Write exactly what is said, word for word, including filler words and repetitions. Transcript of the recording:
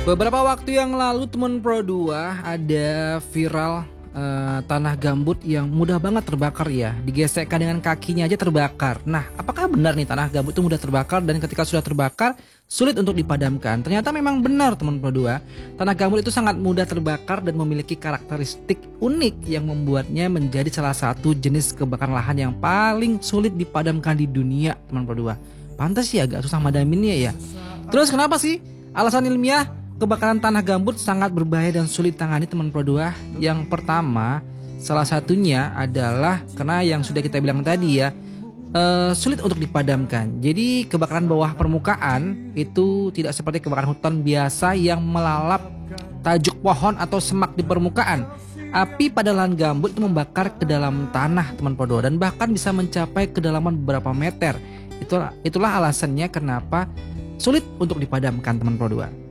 Beberapa waktu yang lalu teman Pro dua ada viral eh, tanah gambut yang mudah banget terbakar ya. Digesekkan dengan kakinya aja terbakar. Nah, apakah benar nih tanah gambut itu mudah terbakar dan ketika sudah terbakar sulit untuk dipadamkan? Ternyata memang benar teman Pro dua. Tanah gambut itu sangat mudah terbakar dan memiliki karakteristik unik yang membuatnya menjadi salah satu jenis kebakaran lahan yang paling sulit dipadamkan di dunia teman Pro dua. Pantas sih agak susah madaminnya ya. Terus kenapa sih? Alasan ilmiah kebakaran tanah gambut sangat berbahaya dan sulit ditangani teman Pro dua. Yang pertama, salah satunya adalah karena yang sudah kita bilang tadi ya, uh, sulit untuk dipadamkan. Jadi kebakaran bawah permukaan itu tidak seperti kebakaran hutan biasa yang melalap tajuk pohon atau semak di permukaan. Api pada lahan gambut itu membakar ke dalam tanah teman Pro dua dan bahkan bisa mencapai kedalaman beberapa meter. Itulah, itulah alasannya kenapa sulit untuk dipadamkan teman Pro dua.